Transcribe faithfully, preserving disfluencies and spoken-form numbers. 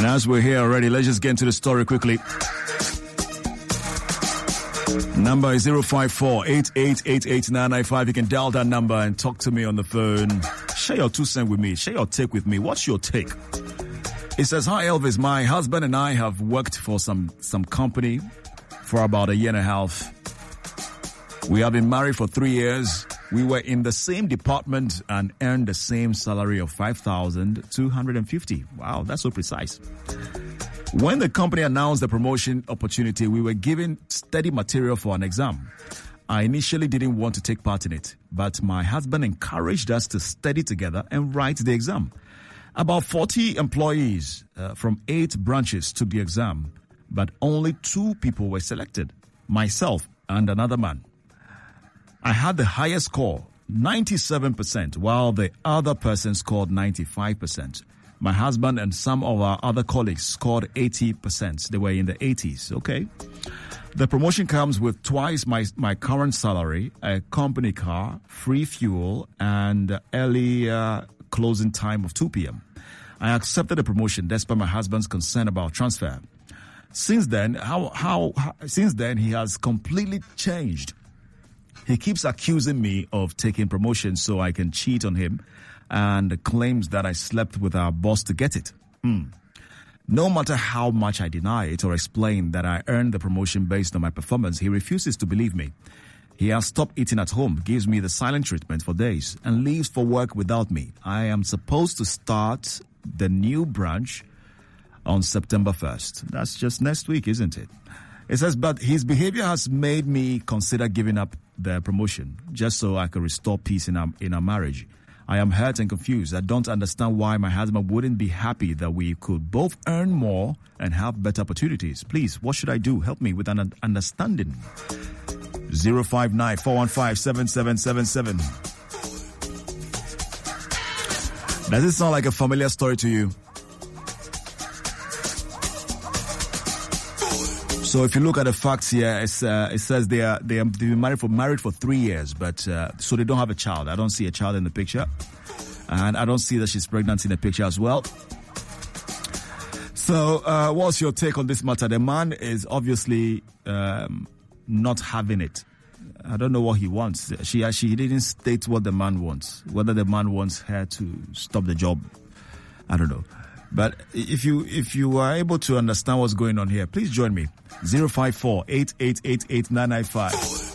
And as we're here already, let's just get into the story quickly. Number is zero five four, eight eight eight, eight nine nine five. You can dial that number and talk to me on the phone. Share your two cents with me. Share your take with me. What's your take? It says, hi Elvis, my husband and I have worked for some, some company for about a year and a half. We have been married for three years. We were in the same department and earned the same salary of five thousand two hundred fifty. Wow, that's so precise. When the company announced the promotion opportunity, we were given study material for an exam. I initially didn't want to take part in it, but my husband encouraged us to study together and write the exam. About forty employees uh, from eight branches took the exam, but only two people were selected, myself and another man. I had the highest score, ninety-seven percent, while the other person scored ninety-five percent. My husband and some of our other colleagues scored eighty percent. They were in the eighties, okay? The promotion comes with twice my, my current salary, a company car, free fuel, and early uh, closing time of two p.m. I accepted the promotion despite my husband's concern about transfer. Since then, how, how, how since then, he has completely changed. He keeps accusing me of taking promotion so I can cheat on him and claims that I slept with our boss to get it. Hmm. No matter how much I deny it or explain that I earned the promotion based on my performance, he refuses to believe me. He has stopped eating at home, gives me the silent treatment for days, and leaves for work without me. I am supposed to start the new branch on September first. That's just next week, isn't it? It says, but his behavior has made me consider giving up the promotion just so I could restore peace in our, in our marriage. I am hurt and confused. I don't understand why my husband wouldn't be happy that we could both earn more and have better opportunities. Please, what should I do? Help me with an understanding. zero five nine, four one five, seven seven seven seven. Does it sound like a familiar story to you? So if you look at the facts here, it's, uh, it says they are, they are, they've been married for, married for three years, but, uh, so they don't have a child. I don't see a child in the picture. And I don't see that she's pregnant in the picture as well. So, uh, what's your take on this matter? The man is obviously, um, not having it. I don't know what he wants. She actually he didn't state what the man wants. Whether the man wants her to stop the job, I don't know. But if you if you are able to understand what's going on here, please join me. zero five four, eight eight eight, eight nine nine five.